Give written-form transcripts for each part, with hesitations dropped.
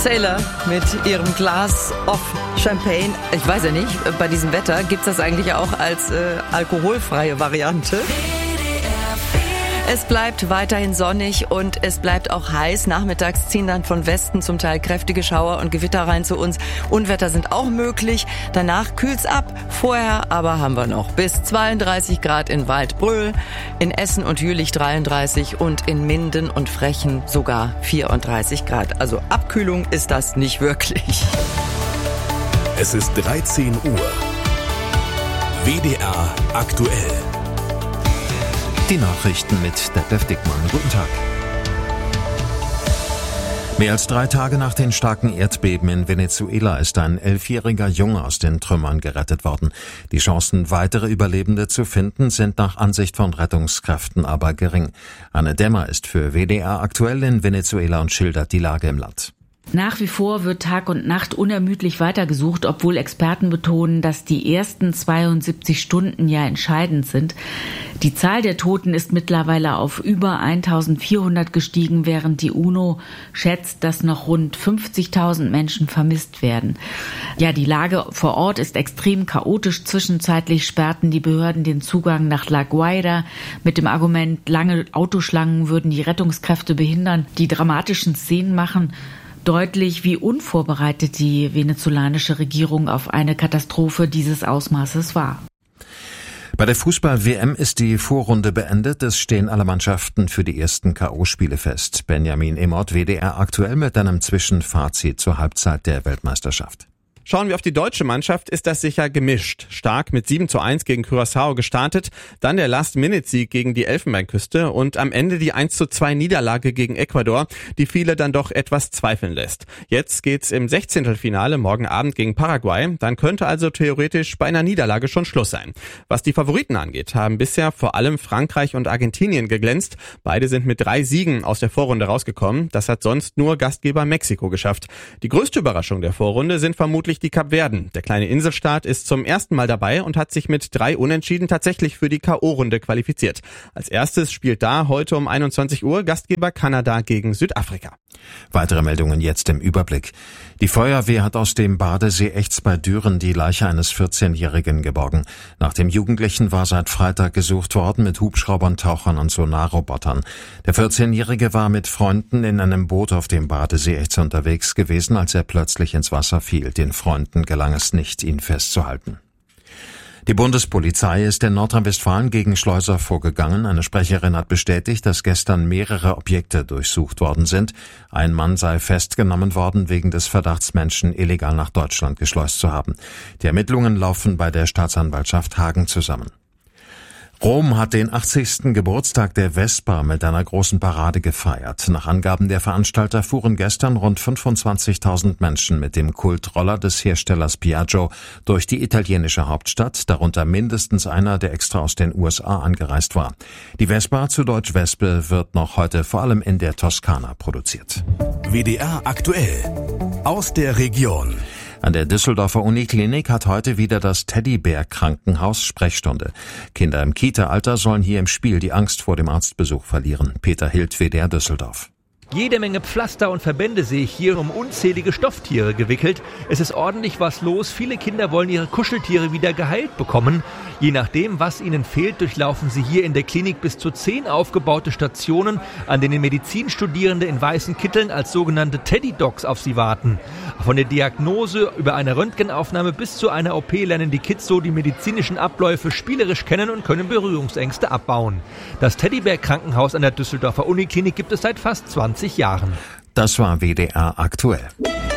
Sailor mit ihrem Glas of Champagne. Ich weiß ja nicht, bei diesem Wetter gibt's das eigentlich auch als alkoholfreie Variante. Es bleibt weiterhin sonnig und es bleibt auch heiß. Nachmittags ziehen dann von Westen zum Teil kräftige Schauer und Gewitter rein zu uns. Unwetter sind auch möglich. Danach kühlt's ab. Vorher aber haben wir noch bis 32 Grad in Waldbröl, in Essen und Jülich 33 und in Minden und Frechen sogar 34 Grad. Also Abkühlung ist das nicht wirklich. Es ist 13 Uhr. WDR aktuell. Die Nachrichten mit Detlef Dickmann. Guten Tag. Mehr als 3 Tage nach den starken Erdbeben in Venezuela ist ein 11-jähriger Junge aus den Trümmern gerettet worden. Die Chancen, weitere Überlebende zu finden, sind nach Ansicht von Rettungskräften aber gering. Anne Dämmer ist für WDR aktuell in Venezuela und schildert die Lage im Land. Nach wie vor wird Tag und Nacht unermüdlich weitergesucht, obwohl Experten betonen, dass die ersten 72 Stunden ja entscheidend sind. Die Zahl der Toten ist mittlerweile auf über 1400 gestiegen, während die UNO schätzt, dass noch rund 50.000 Menschen vermisst werden. Ja, die Lage vor Ort ist extrem chaotisch. Zwischenzeitlich sperrten die Behörden den Zugang nach La Guaira mit dem Argument, lange Autoschlangen würden die Rettungskräfte behindern. Die dramatischen Szenen machen deutlich, wie unvorbereitet die venezolanische Regierung auf eine Katastrophe dieses Ausmaßes war. Bei der Fußball-WM ist die Vorrunde beendet. Es stehen alle Mannschaften für die ersten K.O.-Spiele fest. Benjamin Emort, WDR aktuell mit einem Zwischenfazit zur Halbzeit der Weltmeisterschaft. Schauen wir auf die deutsche Mannschaft, ist das sicher gemischt. Stark mit 7:1 gegen Curaçao gestartet, dann der Last-Minute-Sieg gegen die Elfenbeinküste und am Ende die 1:2 Niederlage gegen Ecuador, die viele dann doch etwas zweifeln lässt. Jetzt geht's im 16. morgen Abend gegen Paraguay, dann könnte also theoretisch bei einer Niederlage schon Schluss sein. Was die Favoriten angeht, haben bisher vor allem Frankreich und Argentinien geglänzt. Beide sind mit 3 Siegen aus der Vorrunde rausgekommen. Das hat sonst nur Gastgeber Mexiko geschafft. Die größte Überraschung der Vorrunde sind vermutlich die Kapverden. Der kleine Inselstaat ist zum ersten Mal dabei und hat sich mit 3 Unentschieden tatsächlich für die K.O.-Runde qualifiziert. Als erstes spielt da heute um 21 Uhr Gastgeber Kanada gegen Südafrika. Weitere Meldungen jetzt im Überblick. Die Feuerwehr hat aus dem Badesee Echts bei Düren die Leiche eines 14-Jährigen geborgen. Nach dem Jugendlichen war seit Freitag gesucht worden mit Hubschraubern, Tauchern und Sonarrobotern. Der 14-Jährige war mit Freunden in einem Boot auf dem Badesee Echts unterwegs gewesen, als er plötzlich ins Wasser fiel. Den Freunden gelang es nicht, ihn festzuhalten. Die Bundespolizei ist in Nordrhein-Westfalen gegen Schleuser vorgegangen. Eine Sprecherin hat bestätigt, dass gestern mehrere Objekte durchsucht worden sind. Ein Mann sei festgenommen worden wegen des Verdachts, Menschen illegal nach Deutschland geschleust zu haben. Die Ermittlungen laufen bei der Staatsanwaltschaft Hagen zusammen. Rom hat den 80. Geburtstag der Vespa mit einer großen Parade gefeiert. Nach Angaben der Veranstalter fuhren gestern rund 25.000 Menschen mit dem Kultroller des Herstellers Piaggio durch die italienische Hauptstadt, darunter mindestens einer, der extra aus den USA angereist war. Die Vespa, zu Deutsch Wespe, wird noch heute vor allem in der Toskana produziert. WDR aktuell. Aus der Region. An der Düsseldorfer Uniklinik hat heute wieder das Teddybär-Krankenhaus Sprechstunde. Kinder im Kita-Alter sollen hier im Spiel die Angst vor dem Arztbesuch verlieren. Peter Hild, WDR Düsseldorf. Jede Menge Pflaster und Verbände sehe ich hier, um unzählige Stofftiere gewickelt. Es ist ordentlich was los. Viele Kinder wollen ihre Kuscheltiere wieder geheilt bekommen. Je nachdem, was ihnen fehlt, durchlaufen sie hier in der Klinik bis zu 10 aufgebaute Stationen, an denen Medizinstudierende in weißen Kitteln als sogenannte Teddy-Docs auf sie warten. Von der Diagnose über eine Röntgenaufnahme bis zu einer OP lernen die Kids so die medizinischen Abläufe spielerisch kennen und können Berührungsängste abbauen. Das Teddybär-Krankenhaus an der Düsseldorfer Uniklinik gibt es seit fast 20 Jahren. Das war WDR aktuell.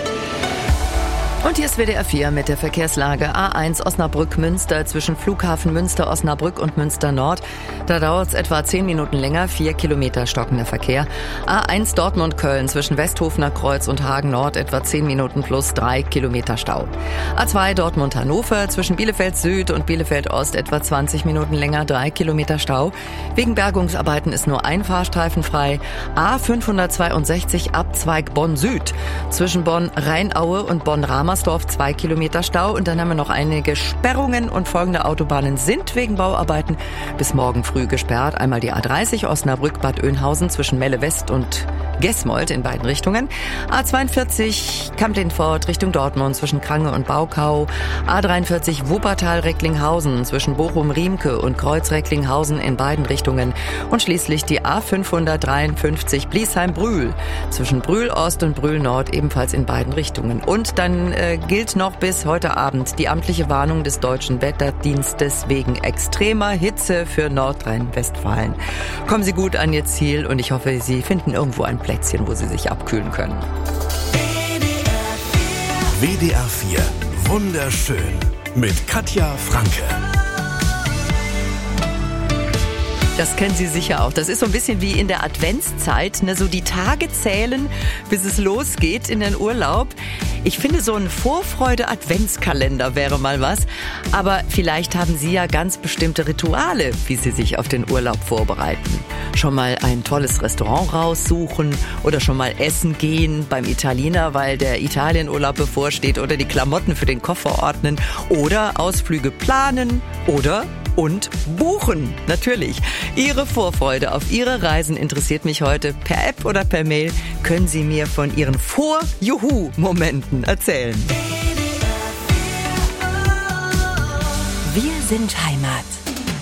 Und hier ist WDR 4 mit der Verkehrslage. A1 Osnabrück-Münster zwischen Flughafen Münster-Osnabrück und Münster-Nord. Da dauert es etwa 10 Minuten länger, 4 Kilometer stockender Verkehr. A1 Dortmund-Köln zwischen Westhofener Kreuz und Hagen-Nord etwa 10 Minuten plus 3 Kilometer Stau. A2 Dortmund-Hannover zwischen Bielefeld-Süd und Bielefeld-Ost etwa 20 Minuten länger, 3 Kilometer Stau. Wegen Bergungsarbeiten ist nur ein Fahrstreifen frei. A562 Abzweig Bonn-Süd zwischen Bonn-Rheinaue und Bonn-Rama Hammersdorf 2 Kilometer Stau und dann haben wir noch einige Sperrungen und folgende Autobahnen sind wegen Bauarbeiten bis morgen früh gesperrt. Einmal die A30 Osnabrück-Bad Oeynhausen zwischen Melle West und Gesmold in beiden Richtungen. A42 Kamp-Lintfort Richtung Dortmund zwischen Krange und Baukau. A43 Wuppertal-Recklinghausen zwischen Bochum-Riemke und Kreuz-Recklinghausen in beiden Richtungen. Und schließlich die A553 Bliesheim-Brühl zwischen Brühl-Ost und Brühl-Nord ebenfalls in beiden Richtungen. Und dann gilt noch bis heute Abend die amtliche Warnung des Deutschen Wetterdienstes wegen extremer Hitze für Nordrhein-Westfalen. Kommen Sie gut an Ihr Ziel und ich hoffe, Sie finden irgendwo ein Plätzchen, wo Sie sich abkühlen können. WDR 4. Wunderschön. Mit Katja Franke. Das kennen Sie sicher auch. Das ist so ein bisschen wie in der Adventszeit, ne? So die Tage zählen, bis es losgeht in den Urlaub. Ich finde, so ein Vorfreude-Adventskalender wäre mal was. Aber vielleicht haben Sie ja ganz bestimmte Rituale, wie Sie sich auf den Urlaub vorbereiten. Schon mal ein tolles Restaurant raussuchen oder schon mal essen gehen beim Italiener, weil der Italienurlaub bevorsteht oder die Klamotten für den Koffer ordnen oder Ausflüge planen oder und buchen, natürlich. Ihre Vorfreude auf Ihre Reisen interessiert mich heute. Per App oder per Mail können Sie mir von Ihren Vor-Juhu-Momenten erzählen. Wir sind Heimat.